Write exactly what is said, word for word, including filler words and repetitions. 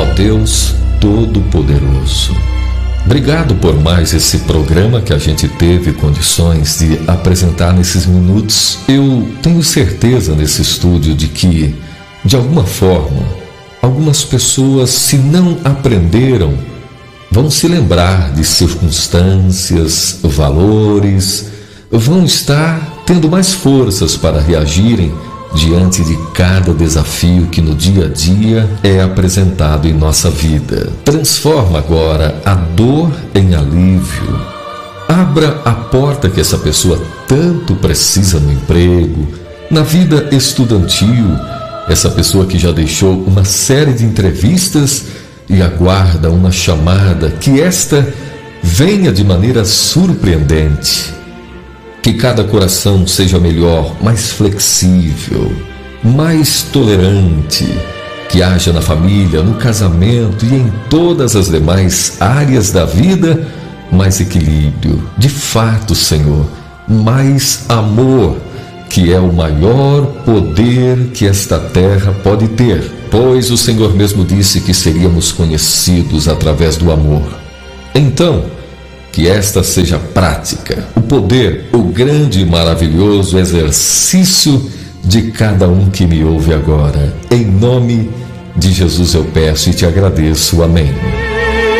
Deus Todo-Poderoso, obrigado por mais esse programa que a gente teve condições de apresentar nesses minutos. Eu tenho certeza nesse estúdio de que, de alguma forma, algumas pessoas, se não aprenderam, vão se lembrar de circunstâncias, valores, vão estar tendo mais forças para reagirem diante de cada desafio que no dia a dia é apresentado em nossa vida. Transforma agora a dor em alívio. Abra a porta que essa pessoa tanto precisa no emprego, na vida estudantil, essa pessoa que já deixou uma série de entrevistas e aguarda uma chamada, que esta venha de maneira surpreendente. Que cada coração seja melhor, mais flexível, mais tolerante, que haja na família, no casamento e em todas as demais áreas da vida mais equilíbrio. De fato, Senhor, mais amor, que é o maior poder que esta terra pode ter, pois o Senhor mesmo disse que seríamos conhecidos através do amor. Então, que esta seja prática, o poder, o grande e maravilhoso exercício de cada um que me ouve agora. Em nome de Jesus eu peço e te agradeço. Amém.